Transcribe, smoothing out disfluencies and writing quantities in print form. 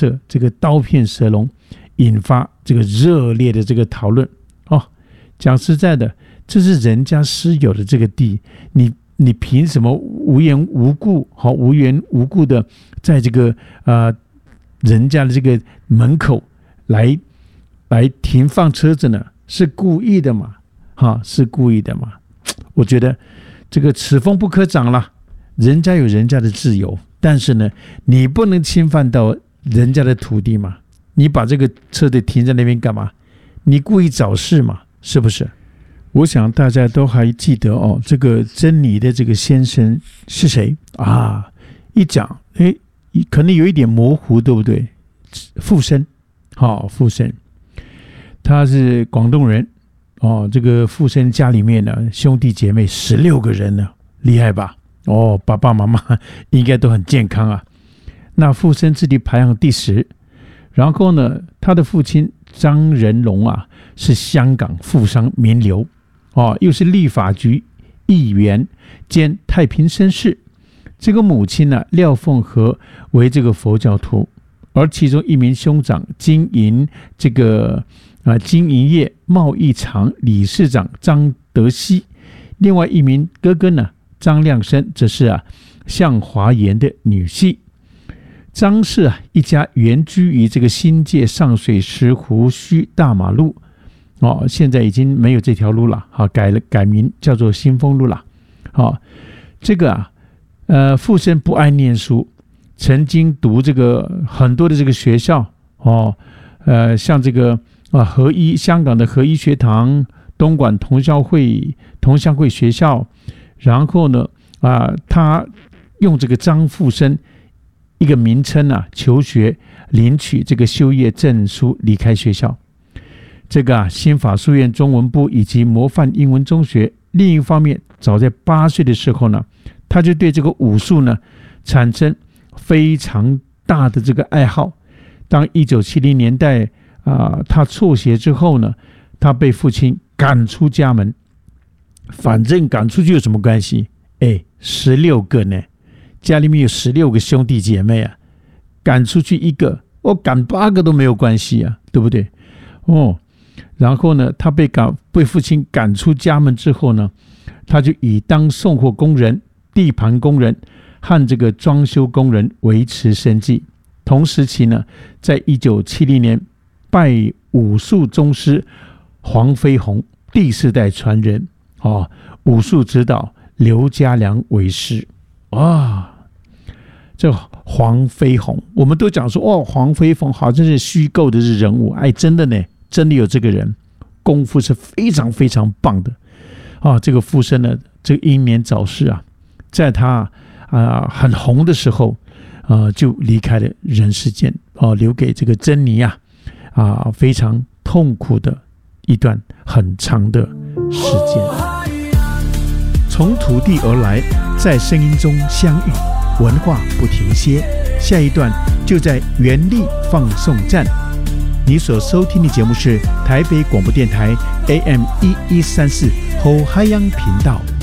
设这个刀片蛇龙，引发这个热烈的这个讨论。讲实在的，这是人家私有的这个地，你凭什么无缘无故的在这个人家的这个门口来停放车子呢？是故意的嘛？是故意的嘛？我觉得这个此风不可长了，人家有人家的自由，但是呢，你不能侵犯到人家的土地嘛？你把这个车子停在那边干嘛？你故意找事嘛？是不是？我想大家都还记得这个珍妮的这个先生是谁啊？一讲，可能有一点模糊，对不对？富生，富生，他是广东人这个富生家里面呢，兄弟姐妹16个人呢，厉害吧？爸爸妈妈应该都很健康啊。那富生自己排行第10，然后呢，他的父亲张仁龙是香港富商名流又是立法局议员兼太平绅士。这个母亲廖凤和为这个佛教徒，而其中一名兄长经营这个经营业贸易场理事长张德熙，另外一名哥哥呢张亮生则是向华言的女婿。张氏一家原居于这个新界上水石湖墟大马路现在已经没有这条路了改名叫做新丰路了这个富生不爱念书，曾经读这个很多的这个学校像这个香港的合一学堂、东莞同乡会学校，然后呢他用这个张富生一个名称求学，领取这个修业证书，离开学校。这个新法书院中文部以及模范英文中学。另一方面，早在8岁的时候呢，他就对这个武术呢产生非常大的这个爱好。当1970年代他辍学之后呢，他被父亲赶出家门。反正赶出去有什么关系？16个呢，家里面有16个兄弟姐妹赶出去一个，赶8个都没有关系对不对？然后呢，他被父亲赶出家门之后呢，他就以当送货工人、地盘工人和这个装修工人维持生计。同时期呢，在1970年拜武术宗师黄飞鸿第4代传人武术指导刘家良为师这黄飞鸿，我们都讲说黄飞鸿好像是虚构的人物，真的呢，真的有这个人，功夫是非常非常棒的这个富生呢，这个英年早逝在他很红的时候就离开了人世间留给这个珍妮非常痛苦的一段很长的时间。从土地而来，在声音中相遇，文化不停歇。下一段就在原力放送站。你所收听的节目是台北广播电台 AM1134 后海洋频道。